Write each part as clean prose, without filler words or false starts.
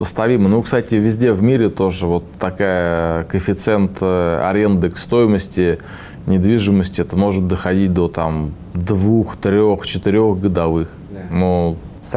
Сопоставимо. Ну, кстати, везде в мире тоже вот такая коэффициент аренды к стоимости недвижимости, это может доходить до там 2, 3, 4 годовых. Да. Но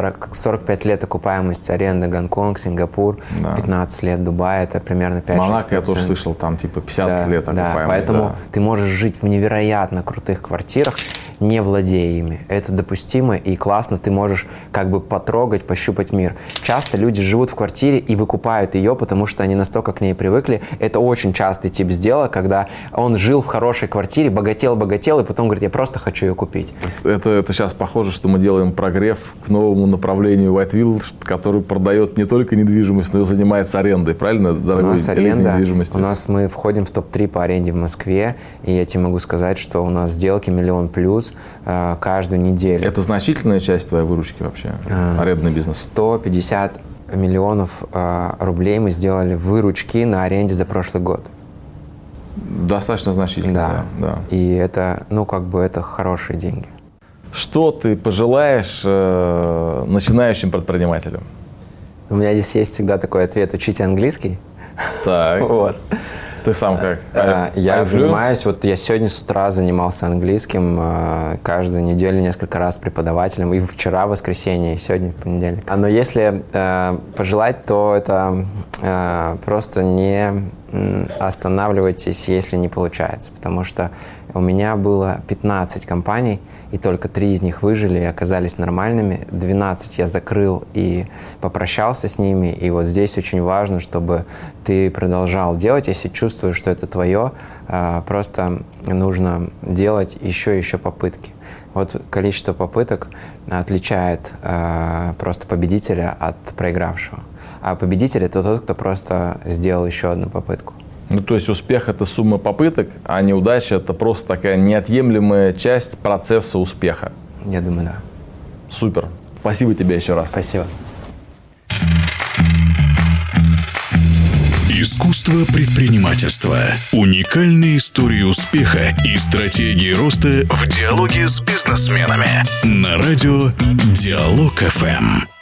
45 лет окупаемость аренды Гонконг, Сингапур, да. 15 лет Дубай, это примерно 5-6%. Монако я тоже слышал, там типа 50 лет окупаемость. Да, поэтому ты можешь жить в невероятно крутых квартирах, не владея ими. Это допустимо и классно, ты можешь как бы потрогать, пощупать мир. Часто люди живут в квартире и выкупают ее, потому что они настолько к ней привыкли. Это очень частый тип сделок, когда он жил в хорошей квартире, богател, и потом говорит, я просто хочу ее купить. Это сейчас похоже, что мы делаем прогрев к новому направлению Whiteville, который продает не только недвижимость, но и занимается арендой, правильно? У нас аренда, мы входим в топ-3 по аренде в Москве, и я тебе могу сказать, что у нас сделки 1 000 000+ каждую неделю. Это значительная часть твоей выручки вообще, арендный бизнес? 150 миллионов рублей мы сделали выручки на аренде за прошлый год. Достаточно значительно, да. И это, это хорошие деньги. Что ты пожелаешь начинающим предпринимателям? У меня здесь есть всегда такой ответ: учите английский. Так. Вот. Ты сам как? Я занимаюсь, я сегодня с утра занимался английским, каждую неделю несколько раз с преподавателем, и вчера в воскресенье, и сегодня в понедельник. Но если пожелать, то это просто не останавливайтесь, если не получается, потому что у меня было 15 компаний, и только 3 из них выжили и оказались нормальными. 12 я закрыл и попрощался с ними. И вот здесь очень важно, чтобы ты продолжал делать, если чувствуешь, что это твое, просто нужно делать еще попытки. Вот количество попыток отличает просто победителя от проигравшего. А победитель – это тот, кто просто сделал еще одну попытку. Ну, то есть успех – это сумма попыток, а неудача – это просто такая неотъемлемая часть процесса успеха. Я думаю, да. Супер. Спасибо тебе еще раз. Спасибо. Искусство предпринимательства. Уникальные истории успеха и стратегии роста в диалоге с бизнесменами. На радио Диалог ФМ.